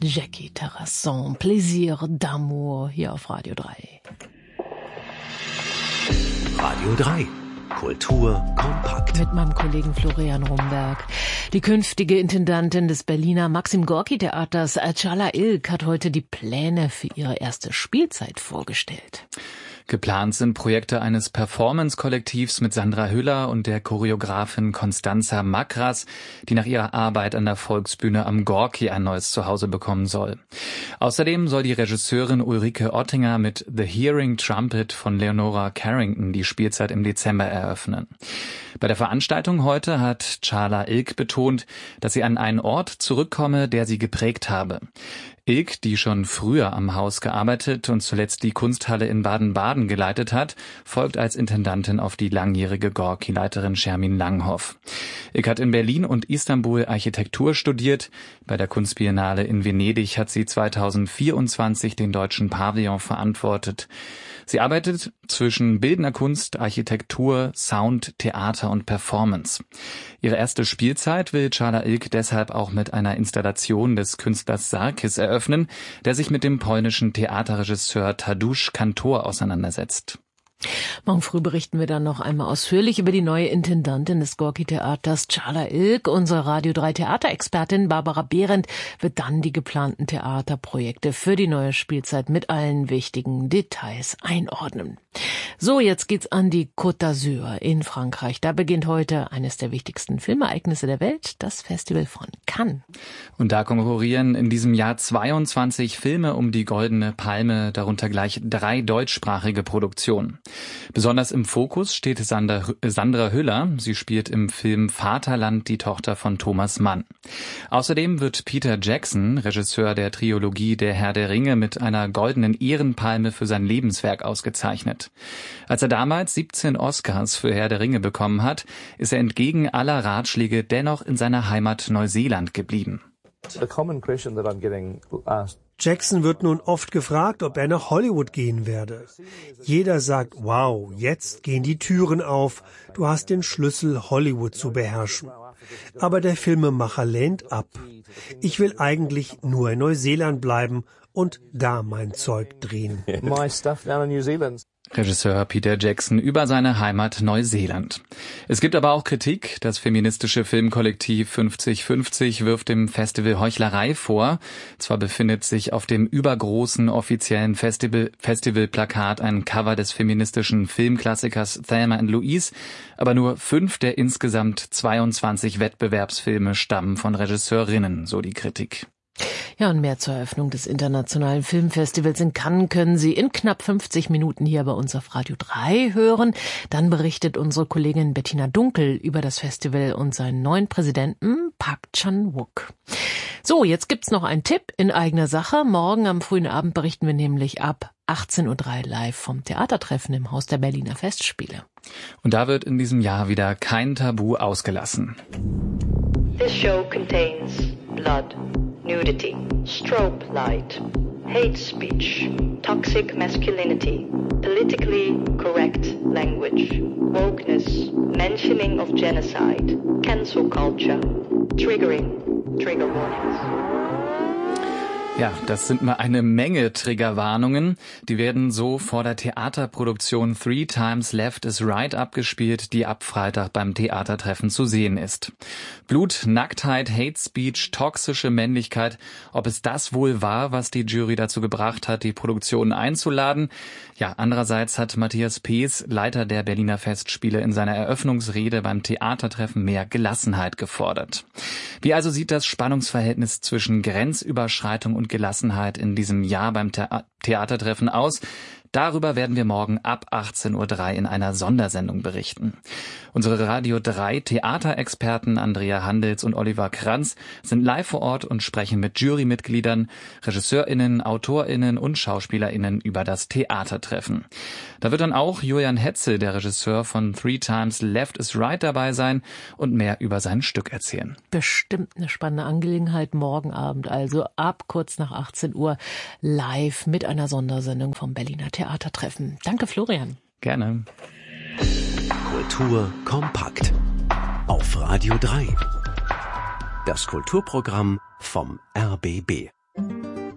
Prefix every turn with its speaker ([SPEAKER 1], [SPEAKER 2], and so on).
[SPEAKER 1] Jackie Terrasson, Plaisir d'amour hier auf Radio 3.
[SPEAKER 2] Radio 3. Kultur kompakt.
[SPEAKER 1] Mit meinem Kollegen Florian Rumberg. Die künftige Intendantin des Berliner Maxim-Gorki-Theaters, Çağla İlk, hat heute die Pläne für ihre erste Spielzeit vorgestellt.
[SPEAKER 3] Geplant sind Projekte eines Performance-Kollektivs mit Sandra Hüller und der Choreografin Constanza Makras, die nach ihrer Arbeit an der Volksbühne am Gorki ein neues Zuhause bekommen soll. Außerdem soll die Regisseurin Ulrike Ottinger mit The Hearing Trumpet von Leonora Carrington die Spielzeit im Dezember eröffnen. Bei der Veranstaltung heute hat Çağla İlk betont, dass sie an einen Ort zurückkomme, der sie geprägt habe. İlk, die schon früher am Haus gearbeitet und zuletzt die Kunsthalle in Baden-Baden geleitet hat, folgt als Intendantin auf die langjährige Gorki-Leiterin Shermin Langhoff. İlk hat in Berlin und Istanbul Architektur studiert. Bei der Kunstbiennale in Venedig hat sie 2024 den deutschen Pavillon verantwortet. Sie arbeitet zwischen bildender Kunst, Architektur, Sound, Theater und Performance. Ihre erste Spielzeit will Çağla İlk deshalb auch mit einer Installation des Künstlers Sarkis eröffnen, der sich mit dem polnischen Theaterregisseur Tadeusz Kantor auseinandersetzt.
[SPEAKER 1] Morgen früh berichten wir dann noch einmal ausführlich über die neue Intendantin des Gorki-Theaters, Çağla İlk. Unsere Radio 3 Theaterexpertin Barbara Behrendt wird dann die geplanten Theaterprojekte für die neue Spielzeit mit allen wichtigen Details einordnen. So, jetzt geht's an die Côte d'Azur in Frankreich. Da beginnt heute eines der wichtigsten Filmereignisse der Welt, das Festival von Cannes.
[SPEAKER 3] Und da konkurrieren in diesem Jahr 22 Filme um die Goldene Palme, darunter gleich 3 deutschsprachige Produktionen. Besonders im Fokus steht Sandra Hüller. Sie spielt im Film Vaterland die Tochter von Thomas Mann. Außerdem wird Peter Jackson, Regisseur der Trilogie Der Herr der Ringe, mit einer goldenen Ehrenpalme für sein Lebenswerk ausgezeichnet. Als er damals 17 Oscars für Herr der Ringe bekommen hat, ist er entgegen aller Ratschläge dennoch in seiner Heimat Neuseeland geblieben.
[SPEAKER 4] Jackson wird nun oft gefragt, ob er nach Hollywood gehen werde. Jeder sagt, wow, jetzt gehen die Türen auf, du hast den Schlüssel, Hollywood zu beherrschen. Aber der Filmemacher lehnt ab. Ich will eigentlich nur in Neuseeland bleiben und da mein Zeug drehen.
[SPEAKER 3] Regisseur Peter Jackson über seine Heimat Neuseeland. Es gibt aber auch Kritik. Das feministische Filmkollektiv 50-50 wirft dem Festival Heuchlerei vor. Zwar befindet sich auf dem übergroßen offiziellen Festivalplakat ein Cover des feministischen Filmklassikers Thelma and Louise, aber nur 5 der insgesamt 22 Wettbewerbsfilme stammen von Regisseurinnen, so die Kritik.
[SPEAKER 1] Ja, und mehr zur Eröffnung des Internationalen Filmfestivals in Cannes können Sie in knapp 50 Minuten hier bei uns auf Radio 3 hören. Dann berichtet unsere Kollegin Bettina Dunkel über das Festival und seinen neuen Präsidenten Park Chan-wook. So, jetzt gibt's noch einen Tipp in eigener Sache. Morgen am frühen Abend berichten wir nämlich ab 18:03 Uhr live vom Theatertreffen im Haus der Berliner Festspiele.
[SPEAKER 3] Und da wird in diesem Jahr wieder kein Tabu ausgelassen.
[SPEAKER 5] This show contains blood, nudity, strobe light, hate speech, toxic masculinity, politically correct language, wokeness, mentioning of genocide, cancel culture, triggering, trigger warnings.
[SPEAKER 3] Ja, das sind mal eine Menge Triggerwarnungen. Die werden so vor der Theaterproduktion Three Times Left is Right abgespielt, die ab Freitag beim Theatertreffen zu sehen ist. Blut, Nacktheit, Hate Speech, toxische Männlichkeit. Ob es das wohl war, was die Jury dazu gebracht hat, die Produktion einzuladen? Ja, andererseits hat Matthias Pees, Leiter der Berliner Festspiele, in seiner Eröffnungsrede beim Theatertreffen mehr Gelassenheit gefordert. Wie also sieht das Spannungsverhältnis zwischen Grenzüberschreitung und Gelassenheit in diesem Jahr beim Theatertreffen aus? Darüber werden wir morgen ab 18:03 Uhr in einer Sondersendung berichten. Unsere Radio 3 Theaterexperten Andrea Handels und Oliver Kranz sind live vor Ort und sprechen mit Jurymitgliedern, RegisseurInnen, AutorInnen und SchauspielerInnen über das Theatertreffen. Da wird dann auch Julian Hetzel, der Regisseur von Three Times Left is Right, dabei sein und mehr über sein Stück erzählen.
[SPEAKER 1] Bestimmt eine spannende Angelegenheit morgen Abend, also ab kurz nach 18 Uhr live mit einer Sondersendung vom Berliner Theatertreffen. Danke, Florian.
[SPEAKER 3] Gerne.
[SPEAKER 2] Kultur kompakt. Auf Radio 3. Das Kulturprogramm vom RBB.